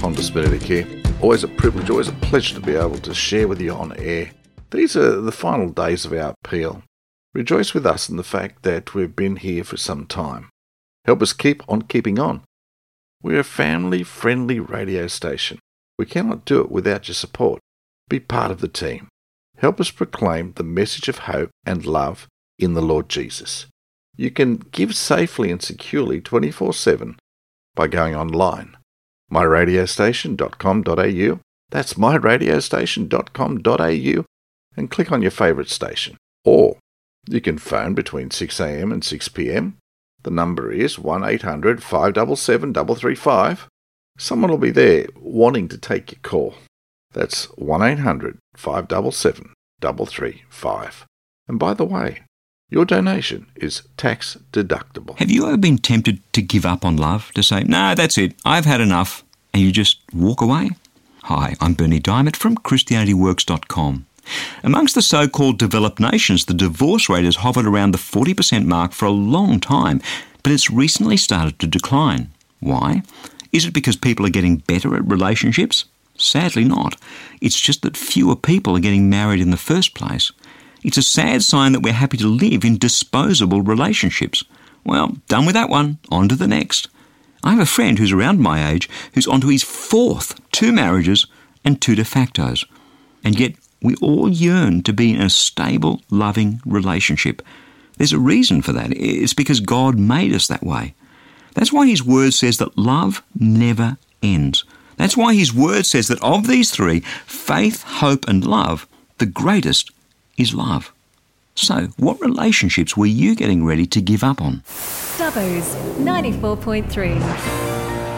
Qantas Benedict here. Always a privilege, always a pleasure to be able to share with you on air. These are the final days of our appeal. Rejoice with us in the fact that we've been here for some time. Help us keep on keeping on. We're a family-friendly radio station. We cannot do it without your support. Be part of the team. Help us proclaim the message of hope and love in the Lord Jesus. You can give safely and securely 24/7 by going online. myradiostation.com.au. That's myradiostation.com.au, and click on your favourite station. Or you can phone between 6 a.m. and 6 p.m. The number is 1800 577 335. Someone will be there wanting to take your call. That's 1800 577 335. And by the way, your donation is tax deductible. Have you ever been tempted to give up on love? To say, no, that's it, I've had enough, and you just walk away? Hi, I'm Bernie Diamond from ChristianityWorks.com. Amongst the so-called developed nations, the divorce rate has hovered around the 40% mark for a long time, but it's recently started to decline. Why? Is it because people are getting better at relationships? Sadly not. It's just that fewer people are getting married in the first place. It's a sad sign that we're happy to live in disposable relationships. Well, done with that one, on to the next. I have a friend who's around my age who's on to his 4th 2 marriages and 2 de factos. And yet we all yearn to be in a stable, loving relationship. There's a reason for that. It's because God made us that way. That's why His Word says that love never ends. That's why His Word says that of these 3, faith, hope and love, the greatest is love. So, what relationships were you getting ready to give up on? Dubbo's 94.3.